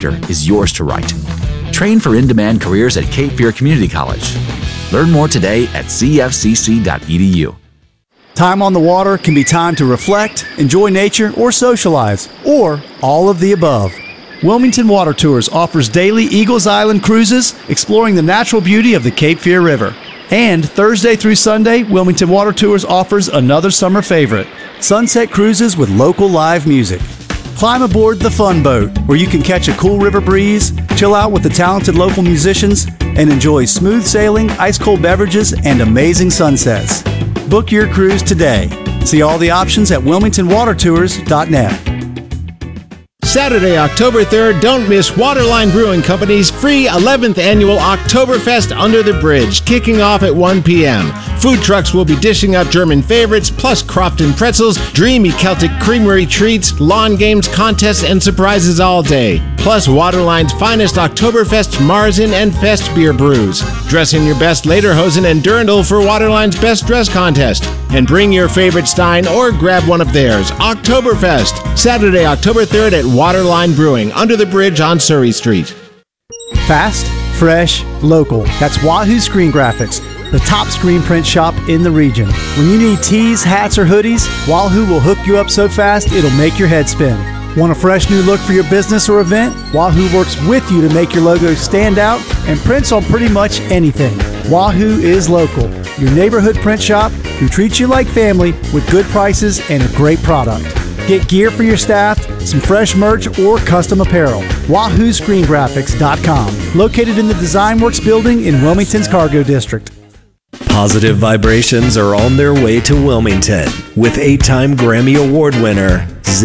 chapter is yours to write. Train for in-demand careers at Cape Fear Community College. Learn more today at cfcc.edu. Time on the water can be time to reflect, enjoy nature, or socialize, or all of the above. Wilmington Water Tours offers daily Eagles Island cruises exploring the natural beauty of the Cape Fear River. And Thursday through Sunday, Wilmington Water Tours offers another summer favorite, sunset cruises with local live music. Climb aboard the Fun Boat, where you can catch a cool river breeze, chill out with the talented local musicians, and enjoy smooth sailing, ice-cold beverages, and amazing sunsets. Book your cruise today. See all the options at wilmingtonwatertours.net. Saturday, October 3rd, don't miss Waterline Brewing Company's free 11th annual Oktoberfest Under the Bridge, kicking off at 1 p.m. Food trucks will be dishing up German favorites, plus Crofton pretzels, dreamy Celtic creamery treats, lawn games, contests, and surprises all day. Plus Waterline's finest Oktoberfest Marzen and Fest beer brews. Dress in your best lederhosen and dirndl for Waterline's Best Dress Contest. And bring your favorite Stein or grab one of theirs. Oktoberfest, Saturday, October 3rd at Waterline Brewing, under the bridge on Surrey Street. Fast, fresh, local. That's Wahoo Screen Graphics, the top screen print shop in the region. When you need tees, hats, or hoodies, Wahoo will hook you up so fast it'll make your head spin. Want a fresh new look for your business or event? Wahoo works with you to make your logo stand out and prints on pretty much anything. Wahoo is local, your neighborhood print shop who treats you like family with good prices and a great product. Get gear for your staff, some fresh merch, or custom apparel. WahooScreenGraphics.com. Located in the Design Works building in Wilmington's Cargo District. Positive vibrations are on their way to Wilmington with 8-time Grammy Award winner